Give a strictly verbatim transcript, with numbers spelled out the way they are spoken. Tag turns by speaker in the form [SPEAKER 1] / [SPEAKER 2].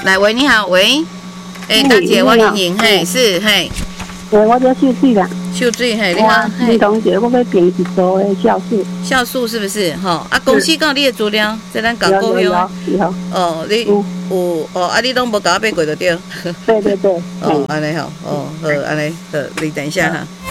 [SPEAKER 1] 来，喂，你好，喂，哎，大姐，我莹莹，嘿，是，嘿，
[SPEAKER 2] 诶，我叫秀水啦。
[SPEAKER 1] 秀水，嘿，你好，
[SPEAKER 2] 嘿。同学，我要评一组的酵素。
[SPEAKER 1] 酵素是不是？吼，啊，公司讲你的资料，这咱搞股票。
[SPEAKER 2] 有有。
[SPEAKER 1] 哦，你有哦，啊，你拢无甲我买过就对。
[SPEAKER 2] 对对对。
[SPEAKER 1] 哦，安尼吼，哦，好，安尼，好，你等一下哈。